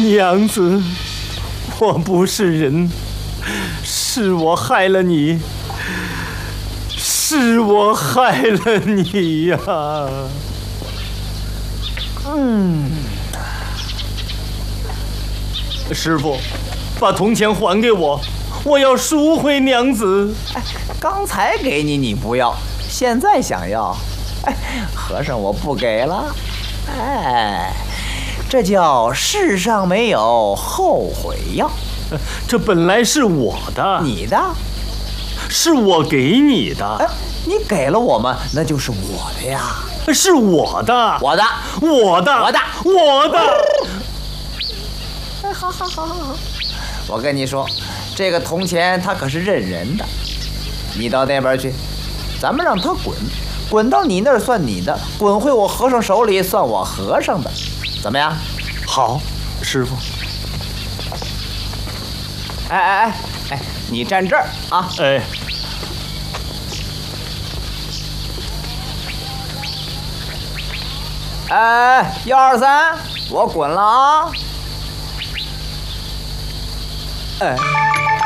娘子，我不是人，是我害了你，是我害了你呀！师傅，把铜钱还给我，我要赎回娘子。 哎，刚才给你你不要，现在想要？哎，和尚我不给了。哎，这叫世上没有后悔药。 这本来是我的， 你的？ 是我给你的。 哎，你给了我们，那就是我的呀。 是我的， 我的， 我的， 我的， 我的。 哎，好，我跟你说，这个铜钱它可是认人的，你到那边去，咱们让他滚，滚到你那儿算你的，滚回我和尚手里算我和尚的，怎么样？ 好，师傅。 哎，你站这儿啊！ 哎， 哎，1、2、3，我滚了啊！哎。